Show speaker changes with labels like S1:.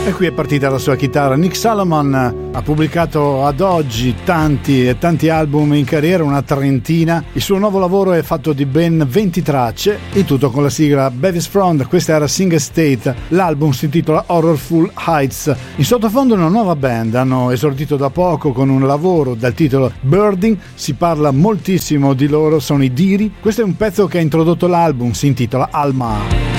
S1: E qui è partita la sua chitarra. Nick Salomon ha pubblicato ad oggi tanti e tanti album in carriera, una trentina. Il suo nuovo lavoro è fatto di ben 20 tracce, il tutto con la sigla Bevis Front. Questa era Sing State, l'album si intitola Horrorful Heights. In sottofondo una nuova band, hanno esordito da poco con un lavoro dal titolo Birding, si parla moltissimo di loro, sono i Diri. Questo è un pezzo che ha introdotto l'album, si intitola Alma.